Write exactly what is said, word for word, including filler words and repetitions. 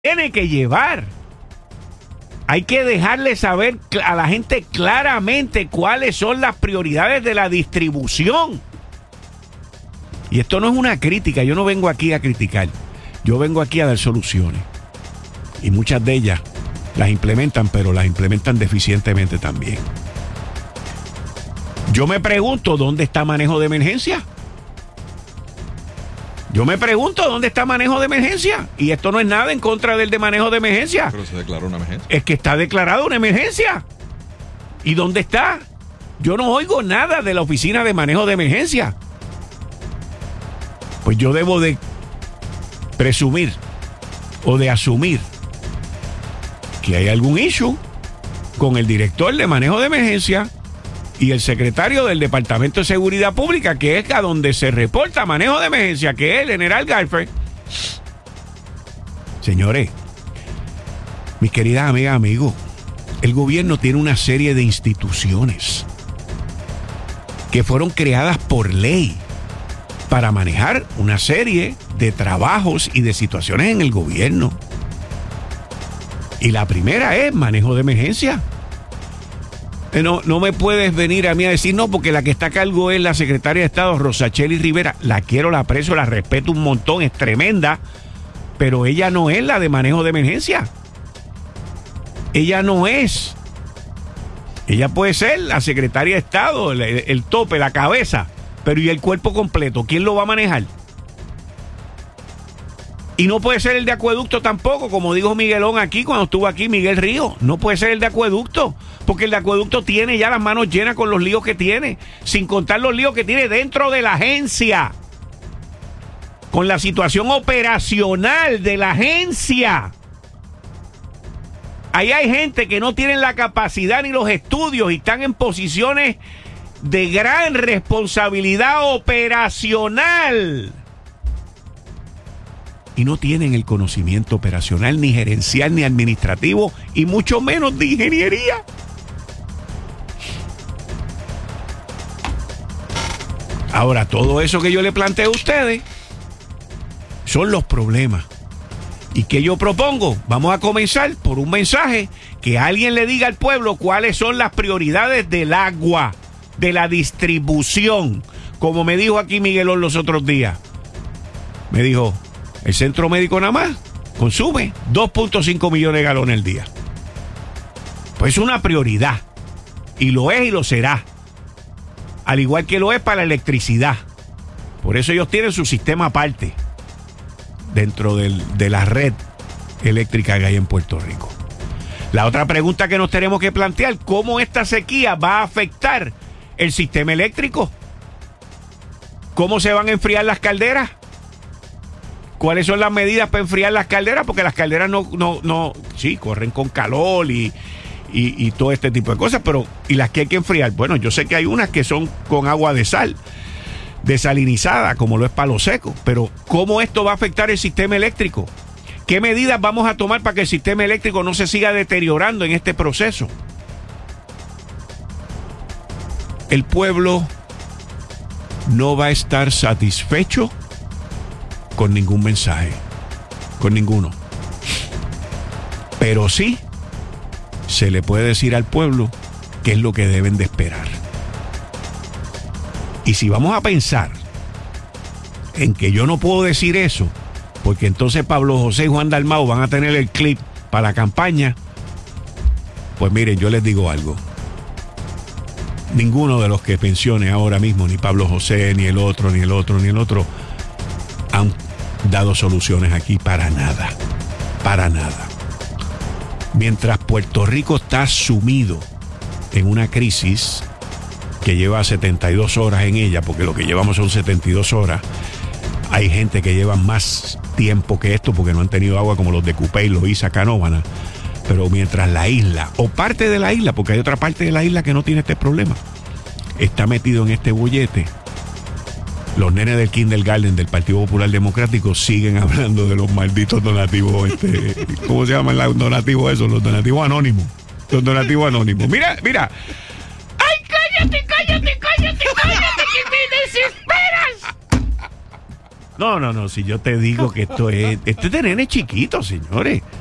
tiene que llevar. Hay que dejarle saber a la gente claramente cuáles son las prioridades de la distribución. Y esto no es una crítica, yo no vengo aquí a criticar, yo vengo aquí a dar soluciones. Y muchas de ellas las implementan, pero las implementan deficientemente también. Yo me pregunto, ¿dónde está manejo de emergencia? Yo me pregunto, ¿dónde está manejo de emergencia? Y esto no es nada en contra del de manejo de emergencia. Pero se declaró una emergencia. Es que está declarada una emergencia. ¿Y dónde está? Yo no oigo nada de la oficina de manejo de emergencia. Pues yo debo de presumir o de asumir que hay algún issue con el director de manejo de emergencia y el secretario del Departamento de Seguridad Pública, que es a donde se reporta manejo de emergencia, que es el general Garfer. Señores, mis queridas amigas, amigos, el gobierno tiene una serie de instituciones que fueron creadas por ley para manejar una serie de trabajos y de situaciones en el gobierno. Y la primera es manejo de emergencia. No, no me puedes venir a mí a decir, no, porque la que está a cargo es la secretaria de Estado, Rosacheli Rivera. La quiero, la aprecio, la respeto un montón, es tremenda, pero ella no es la de manejo de emergencia. Ella no es. Ella puede ser la secretaria de Estado, el, el tope, la cabeza, pero ¿y el cuerpo completo? ¿Quién lo va a manejar? Y no puede ser el de acueducto tampoco, como dijo Miguelón aquí cuando estuvo aquí, Miguel Río. No puede ser el de acueducto, porque el de acueducto tiene ya las manos llenas con los líos que tiene, sin contar los líos que tiene dentro de la agencia, con la situación operacional de la agencia. Ahí hay gente que no tienen la capacidad ni los estudios y están en posiciones de gran responsabilidad operacional. Y no tienen el conocimiento operacional, ni gerencial, ni administrativo, y mucho menos de ingeniería. Ahora, todo eso que yo le planteo a ustedes son los problemas. ¿Y qué yo propongo? Vamos a comenzar por un mensaje que alguien le diga al pueblo cuáles son las prioridades del agua, de la distribución. Como me dijo aquí Miguelón los otros días. Me dijo, el centro médico nada más consume dos punto cinco millones de galones al día. Pues es una prioridad. Y lo es y lo será. Al igual que lo es para la electricidad. Por eso ellos tienen su sistema aparte dentro del, de la red eléctrica que hay en Puerto Rico. La otra pregunta que nos tenemos que plantear, ¿cómo esta sequía va a afectar el sistema eléctrico? ¿Cómo se van a enfriar las calderas? ¿Cuáles son las medidas para enfriar las calderas? Porque las calderas no, no, no, sí, corren con calor y, y, y todo este tipo de cosas, pero ¿y las que hay que enfriar? Bueno, yo sé que hay unas que son con agua de sal, desalinizada, como lo es Palo Seco, pero ¿cómo esto va a afectar el sistema eléctrico? ¿Qué medidas vamos a tomar para que el sistema eléctrico no se siga deteriorando en este proceso? El pueblo no va a estar satisfecho con ningún mensaje, con ninguno. Pero sí se le puede decir al pueblo qué es lo que deben de esperar. Y si vamos a pensar en que yo no puedo decir eso, porque entonces Pablo José y Juan Dalmau van a tener el clip para la campaña, pues miren, yo les digo algo. Ninguno de los que mencione ahora mismo, ni Pablo José, ni el otro, ni el otro, ni el otro, han dado soluciones aquí para nada, para nada. Mientras Puerto Rico está sumido en una crisis que lleva setenta y dos horas en ella, porque lo que llevamos son setenta y dos horas, hay gente que lleva más tiempo que esto porque no han tenido agua, como los de Cupey, Loíza, Canóvana. Pero mientras la isla, o parte de la isla, porque hay otra parte de la isla que no tiene este problema, está metido en este bollete, los nenes del Kindergarten del Partido Popular Democrático siguen hablando de los malditos donativos, este, ¿cómo se llaman los donativos esos? Los donativos anónimos. Los donativos anónimos. Mira, mira. ¡Ay, cállate, cállate, cállate, cállate, que me desesperas! No, no, no, si yo te digo que esto es, este es de nene chiquito, señores.